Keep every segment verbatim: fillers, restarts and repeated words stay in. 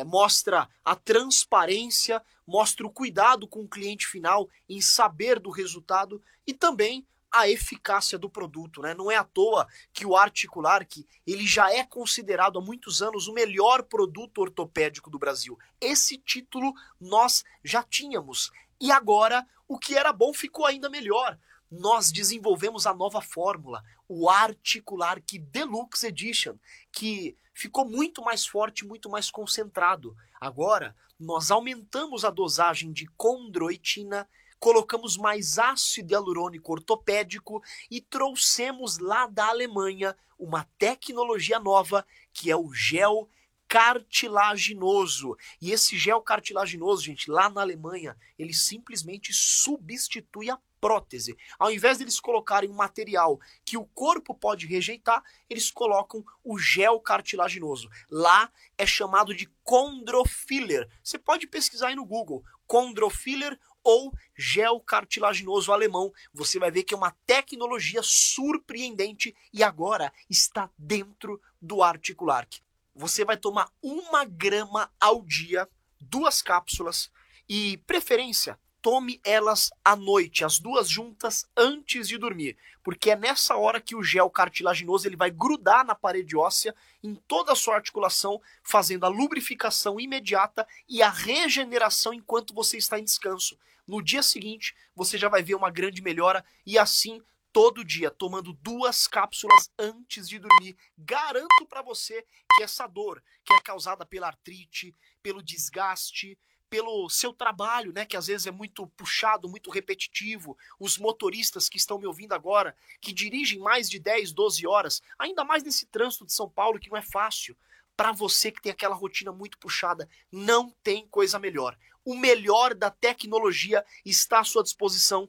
mostra a transparência, mostra o cuidado com o cliente final em saber do resultado e também a eficácia do produto, né? Não é à toa que o Articulark, ele já é considerado há muitos anos o melhor produto ortopédico do Brasil. Esse título nós já tínhamos. E agora, o que era bom ficou ainda melhor. Nós desenvolvemos a nova fórmula, o Articulark Deluxe Edition, que ficou muito mais forte, muito mais concentrado. Agora, nós aumentamos a dosagem de condroitina, colocamos mais ácido hialurônico ortopédico e trouxemos lá da Alemanha uma tecnologia nova que é o gel cartilaginoso. E esse gel cartilaginoso, gente, lá na Alemanha, ele simplesmente substitui a prótese. Ao invés de eles colocarem um material que o corpo pode rejeitar, eles colocam o gel cartilaginoso. Lá é chamado de Chondrofiller. Você pode pesquisar aí no Google, Chondrofiller ou gel cartilaginoso alemão. Você vai ver que é uma tecnologia surpreendente e agora está dentro do Articulark. Você vai tomar uma grama ao dia, duas cápsulas e, preferência, tome elas à noite, as duas juntas antes de dormir, porque é nessa hora que o gel cartilaginoso ele vai grudar na parede óssea em toda a sua articulação, fazendo a lubrificação imediata e a regeneração enquanto você está em descanso. No dia seguinte, você já vai ver uma grande melhora e assim todo dia, tomando duas cápsulas antes de dormir. Garanto para você que essa dor, que é causada pela artrite, pelo desgaste, pelo seu trabalho, né, que às vezes é muito puxado, muito repetitivo, os motoristas que estão me ouvindo agora, que dirigem mais de dez, doze horas, ainda mais nesse trânsito de São Paulo que não é fácil, para você que tem aquela rotina muito puxada, não tem coisa melhor. O melhor da tecnologia está à sua disposição,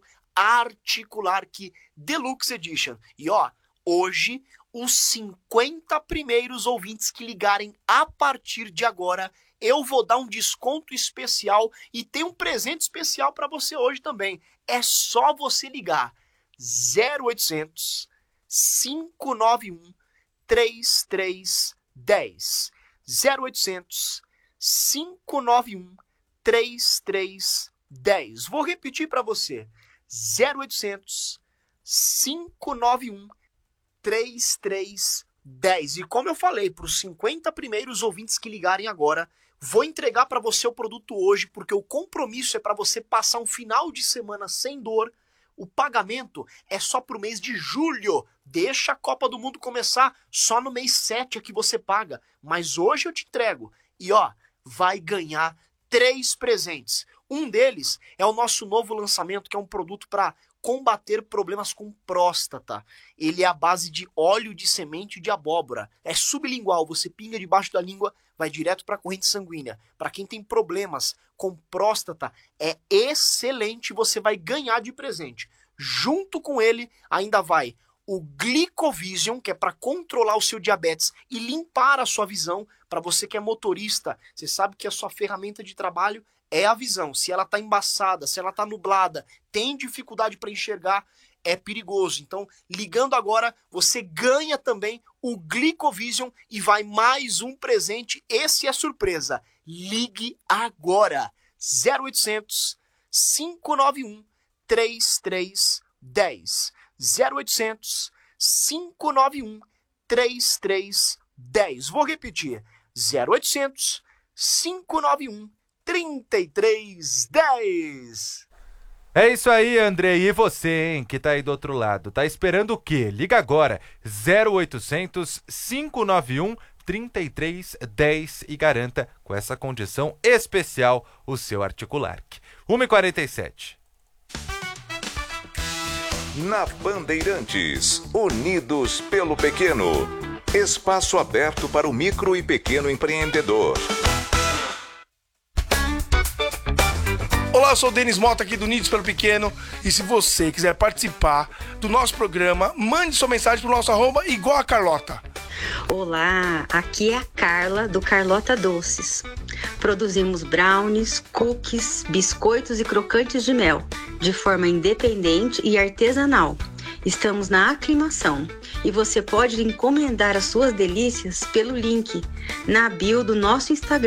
Articulark Deluxe Edition. E ó, hoje, os cinquenta primeiros ouvintes que ligarem a partir de agora, eu vou dar um desconto especial e tem um presente especial para você hoje também. É só você ligar zero oitocentos, cinco nove um, três três um zero. zero oitocentos, cinco nove um, três três um zero. Vou repetir para você. zero oitocentos, cinco nove um, três três um zero. E como eu falei, para os cinquenta primeiros ouvintes que ligarem agora, vou entregar para você o produto hoje, porque o compromisso é para você passar um final de semana sem dor. O pagamento é só para o mês de julho. Deixa a Copa do Mundo começar, só no mês sete é que você paga. Mas hoje eu te entrego. E ó, vai ganhar três presentes. Um deles é o nosso novo lançamento, que é um produto para combater problemas com próstata. Ele é à base de óleo de semente de abóbora. É sublingual, você pinga debaixo da língua, vai direto para a corrente sanguínea. Para quem tem problemas com próstata, é excelente, você vai ganhar de presente. Junto com ele, ainda vai o Glicovision, que é para controlar o seu diabetes e limpar a sua visão. Para você que é motorista, você sabe que a sua ferramenta de trabalho é a visão. Se ela está embaçada, se ela está nublada, tem dificuldade para enxergar, é perigoso. Então, ligando agora, você ganha também o Glicovision e vai mais um presente. Esse é surpresa. Ligue agora. zero oitocentos, cinco nove um, três três um zero. zero oitocentos, cinco nove um, três três um zero. Vou repetir. zero oitocentos, cinco nove um, três três um zero. É isso aí, André. E você, hein, que tá aí do outro lado? Tá esperando o quê? Liga agora. zero oitocentos, cinco nove um, três três um zero e garanta com essa condição especial o seu Articulark. uma e quarenta e sete. Na Bandeirantes, unidos pelo pequeno. Espaço aberto para o micro e pequeno empreendedor. Olá, eu sou o Denis Mota aqui do Unidos pelo Pequeno. E se você quiser participar do nosso programa, mande sua mensagem pro nosso arroba igual a Carlota. Olá, aqui é a Carla do Carlota Doces. Produzimos brownies, cookies, biscoitos e crocantes de mel, de forma independente e artesanal. Estamos na Aclimação e você pode encomendar as suas delícias pelo link na bio do nosso Instagram.